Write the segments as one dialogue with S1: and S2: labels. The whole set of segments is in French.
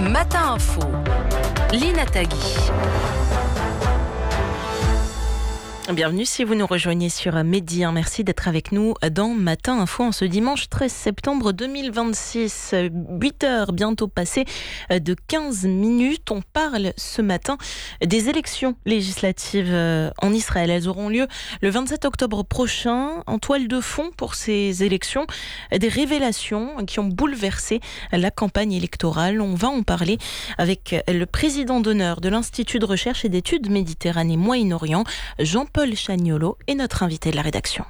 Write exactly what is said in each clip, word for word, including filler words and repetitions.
S1: Matin Info, Lina Tagui. Bienvenue si vous nous rejoignez sur Medi. Merci d'être avec nous dans Matin Info en ce dimanche treize septembre deux mille vingt-six. huit heures bientôt passées de quinze minutes. On parle ce matin des élections législatives en Israël. Elles auront lieu le vingt-sept octobre prochain. En toile de fond pour ces élections, des révélations qui ont bouleversé la campagne électorale. On va en parler avec le président d'honneur de l'Institut de recherche et d'études Méditerranée-Moyen-Orient, Jean-Paul Chagnolo, est notre invité de la rédaction.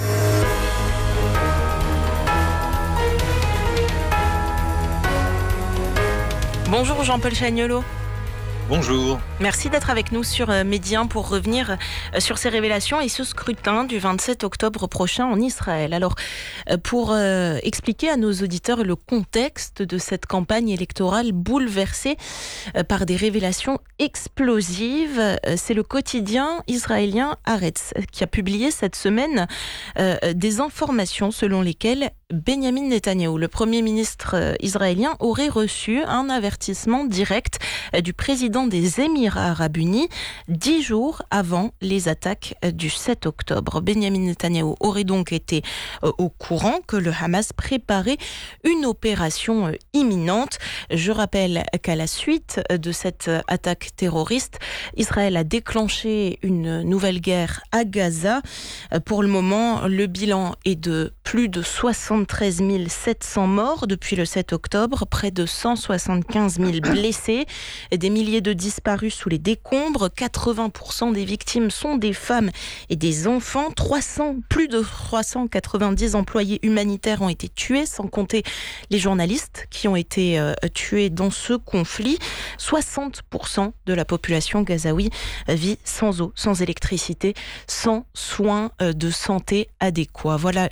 S1: Bonjour Jean-Paul Chagnolo.
S2: Bonjour.
S1: Merci d'être avec nous sur Medi un pour revenir sur ces révélations et ce scrutin du vingt-sept octobre prochain en Israël. Alors, pour euh, expliquer à nos auditeurs le contexte de cette campagne électorale bouleversée euh, par des révélations explosives, euh, c'est le quotidien israélien Haaretz qui a publié cette semaine euh, des informations selon lesquelles Benyamin Netanyahou, le Premier ministre israélien, aurait reçu un avertissement direct du président des Émirats arabes unis dix jours avant les attaques du sept octobre. Benyamin Netanyahou aurait donc été au courant que le Hamas préparait une opération imminente. Je rappelle qu'à la suite de cette attaque terroriste, Israël a déclenché une nouvelle guerre à Gaza. Pour le moment, le bilan est de plus de soixante-treize mille sept cents morts depuis le sept octobre, près de cent soixante-quinze mille blessés, des milliers de disparus sous les décombres. quatre-vingts pour cent des victimes sont des femmes et des enfants. trois cents, plus de trois cent quatre-vingt-dix employés humanitaires ont été tués, sans compter les journalistes qui ont été euh, tués dans ce conflit. soixante pour cent de la population gazaoui vit sans eau, sans électricité, sans soins euh, de santé adéquats. Voilà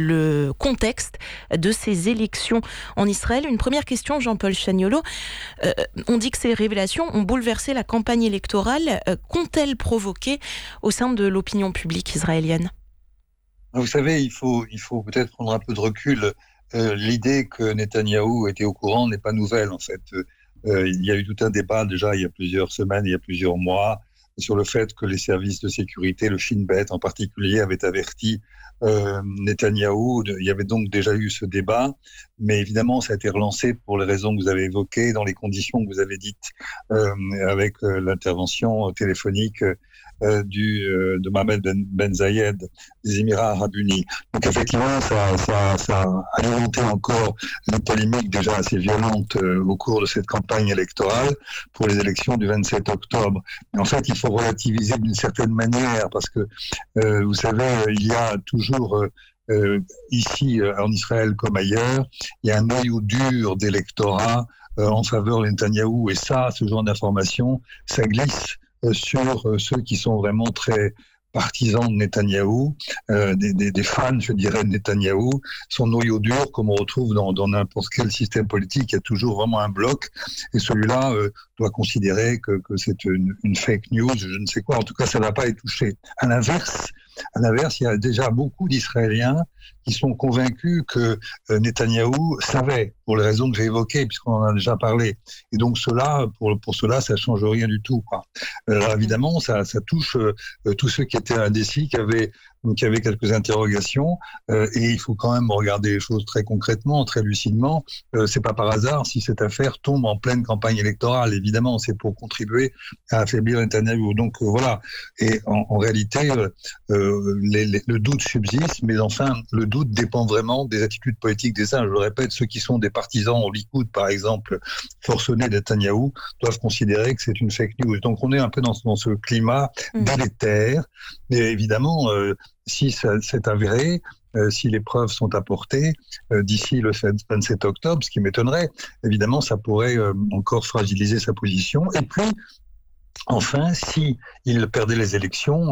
S1: le contexte de ces élections en Israël. Une première question, Jean-Paul Chagnolo. Euh, on dit que ces révélations ont bouleversé la campagne électorale. Euh, qu'ont-elles provoqué au sein de l'opinion publique israélienne ?
S2: Vous savez, il faut, il faut peut-être prendre un peu de recul. Euh, l'idée que Netanyahou était au courant n'est pas nouvelle, en fait. Euh, il y a eu tout un débat déjà il y a plusieurs semaines, il y a plusieurs mois, sur le fait que les services de sécurité, le Shin Bet en particulier, avaient averti euh, Netanyahou. Il y avait donc déjà eu ce débat, mais évidemment, ça a été relancé pour les raisons que vous avez évoquées, dans les conditions que vous avez dites, euh, avec euh, l'intervention téléphonique euh, du, euh, de Mohamed Ben, Ben Zayed des Émirats arabes unis. Donc effectivement, ça, ça, ça a alimenté encore une polémique déjà assez violente euh, au cours de cette campagne électorale pour les élections du vingt-sept octobre. Mais en fait, il faut relativiser d'une certaine manière parce que, euh, vous savez, il y a toujours... Euh, Euh, ici, euh, en Israël comme ailleurs, il y a un noyau dur d'électorat euh, en faveur de Netanyahou. Et ça, ce genre d'information, ça glisse euh, sur euh, ceux qui sont vraiment très partisans de Netanyahou, euh, des, des, des fans, je dirais, de Netanyahou. Son noyau dur, comme on retrouve dans, dans n'importe quel système politique, il y a toujours vraiment un bloc. Et celui-là euh, doit considérer que, que c'est une, une fake news, je ne sais quoi. En tout cas, ça ne va pas être touché. À l'inverse, À l'inverse, il y a déjà beaucoup d'Israéliens qui sont convaincus que euh, Netanyahou savait, pour les raisons que j'ai évoquées, puisqu'on en a déjà parlé. Et donc cela, pour, pour cela, ça ne change rien du tout, quoi. Alors évidemment, ça, ça touche euh, tous ceux qui étaient indécis, qui avaient, qui avaient quelques interrogations. Euh, et il faut quand même regarder les choses très concrètement, très lucidement. Euh, c'est pas par hasard si cette affaire tombe en pleine campagne électorale. Évidemment, c'est pour contribuer à affaiblir Netanyahou. Donc euh, voilà. Et en, en réalité, euh, les, les, le doute subsiste, mais enfin, le doute dépend vraiment des attitudes politiques des uns. Je le répète, ceux qui sont des partisans au Likoud, par exemple, forcenés de Netanyahou, doivent considérer que c'est une fake news. Donc on est un peu dans, dans ce climat mmh. délétère. Mais évidemment, euh, si ça s'est avéré, euh, si les preuves sont apportées euh, d'ici le vingt-sept octobre, ce qui m'étonnerait, évidemment, ça pourrait euh, encore fragiliser sa position. Et puis, enfin, si il perdait les élections,